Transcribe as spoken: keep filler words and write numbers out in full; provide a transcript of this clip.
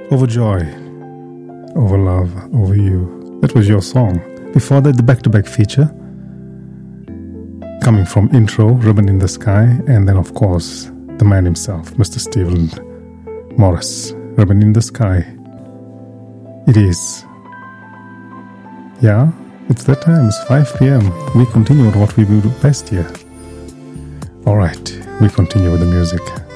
Over joy, over love, over you. That was your song. Before that, the back-to-back feature coming from Intro, Ribbon in the Sky, and then of course the man himself, Mister Stephen Morris, Ribbon in the Sky. It is. Yeah, it's that time. It's five p.m. We continue with what we do best here. Alright, we continue with the music.